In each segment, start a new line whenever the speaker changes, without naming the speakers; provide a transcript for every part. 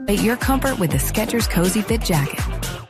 Your comfort with the Skechers Cozy Fit Jacket.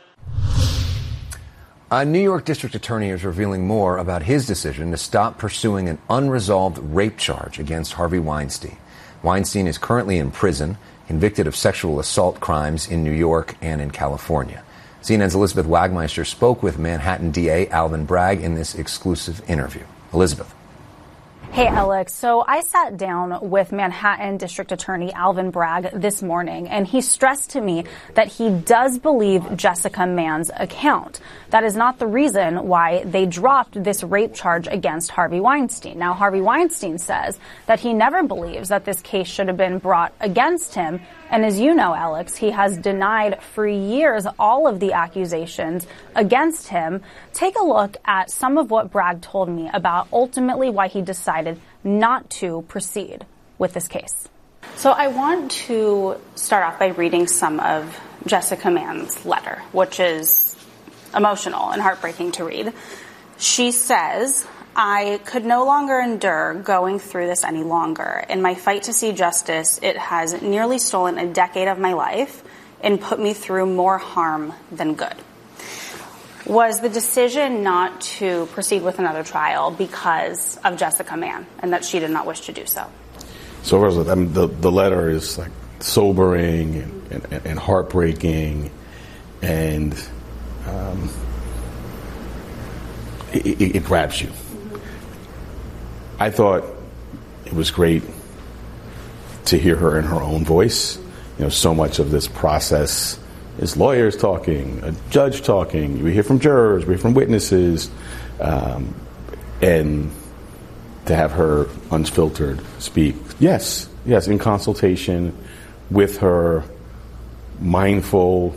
A New York district attorney is revealing more about his decision to stop pursuing an unresolved rape charge against Harvey Weinstein. Weinstein is currently in prison, convicted of sexual assault crimes in New York and in California. CNN's Elizabeth Wagmeister spoke with Manhattan DA Alvin Bragg in this exclusive interview. Elizabeth.
Hey, Alex. So I sat down with Manhattan District Attorney Alvin Bragg this morning, and he stressed to me that he does believe Jessica Mann's account. That is not the reason why they dropped this rape charge against Harvey Weinstein. Now, Harvey Weinstein says that he never believes that this case should have been brought against him. And as you know, Alex, he has denied for years all of the accusations against him. Take a look at some of what Bragg told me about ultimately why he decided not to proceed with this case. So I want to start off by reading some of Jessica Mann's letter, which is emotional and heartbreaking to read. She says, I could no longer endure going through this any longer. In my fight to see justice, it has nearly stolen a decade of my life and put me through more harm than good. Was the decision not to proceed with another trial because of Jessica Mann and that she did not wish to do so?
So, Rosa, I mean, the letter is like sobering and heartbreaking, and it grabs you. I thought it was great to hear her in her own voice. You know, so much of this process is lawyers talking, a judge talking. We hear from jurors, we hear from witnesses, and to have her unfiltered speak. Yes, in consultation with her, mindful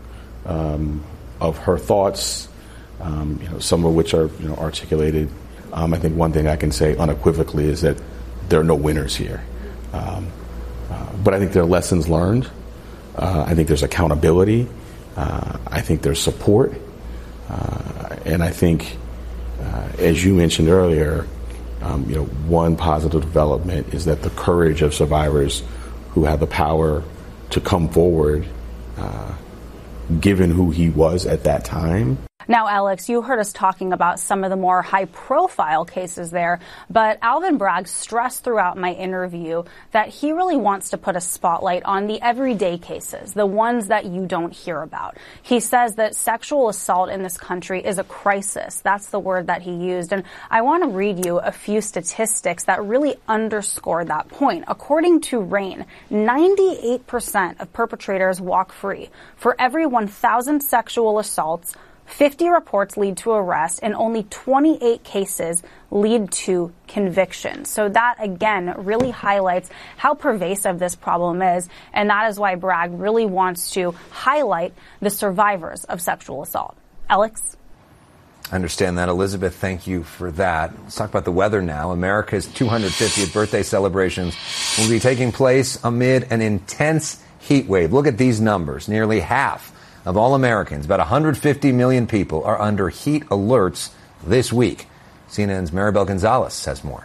of her thoughts, some of which are articulated. I think one thing I can say unequivocally is that there are no winners here. But I think there are lessons learned. I think there's accountability. I think there's support. And I think, as you mentioned earlier, one positive development is that the courage of survivors who have the power to come forward, given who he was at that time.
Now, Alex, you heard us talking about some of the more high-profile cases there, but Alvin Bragg stressed throughout my interview that he really wants to put a spotlight on the everyday cases, the ones that you don't hear about. He says that sexual assault in this country is a crisis. That's the word that he used. And I want to read you a few statistics that really underscore that point. According to RAINN, 98% of perpetrators walk free. For every 1,000 sexual assaults, 50 reports lead to arrest, and only 28 cases lead to conviction. So that, again, really highlights how pervasive this problem is, and that is why Bragg really wants to highlight the survivors of sexual assault. Alex?
I understand that. Elizabeth, thank you for that. Let's talk about the weather now. America's 250th birthday celebrations will be taking place amid an intense heat wave. Look at these numbers. Nearly half of all Americans, about 150 million people, are under heat alerts this week. CNN's Maribel Gonzalez has more.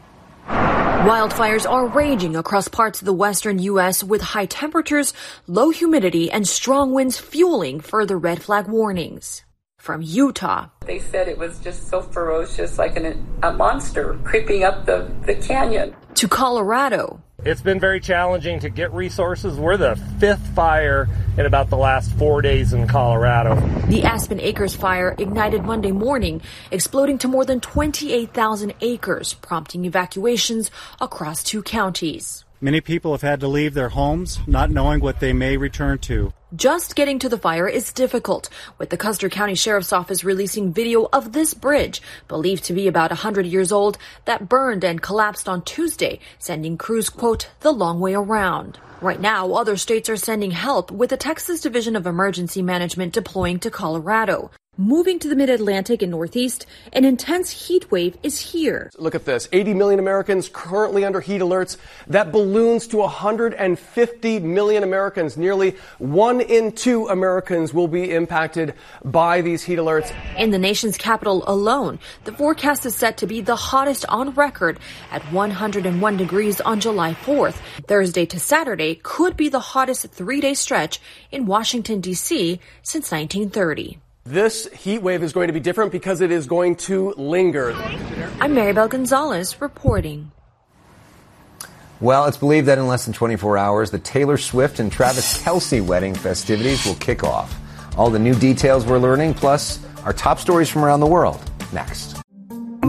Wildfires are raging across parts of the western U.S. with high temperatures, low humidity, and strong winds fueling further red flag warnings. From Utah.
They said it was just so ferocious, like a monster creeping up the canyon.
To Colorado.
It's been very challenging to get resources. We're the fifth fire in about the last 4 days in Colorado.
The Aspen Acres fire ignited Monday morning, exploding to more than 28,000 acres, prompting evacuations across 2 counties.
Many people have had to leave their homes, not knowing what they may return to.
Just getting to the fire is difficult, with the Custer County Sheriff's Office releasing video of this bridge, believed to be about 100 years old, that burned and collapsed on Tuesday, sending crews, quote, the long way around. Right now, other states are sending help, with the Texas Division of Emergency Management deploying to Colorado. Moving to the mid-Atlantic and Northeast, an intense heat wave is here.
Look at this. 80 million Americans currently under heat alerts. That balloons to 150 million Americans. Nearly 1 in 2 Americans will be impacted by these heat alerts.
In the nation's capital alone, the forecast is set to be the hottest on record at 101 degrees on July 4th. Thursday to Saturday could be the hottest 3-day stretch in Washington, D.C. since 1930.
This heat wave is going to be different because it is going to linger.
I'm Maribel Gonzalez reporting.
Well, it's believed that in less than 24 hours, the Taylor Swift and Travis Kelce wedding festivities will kick off. All the new details we're learning, plus our top stories from around the world, next.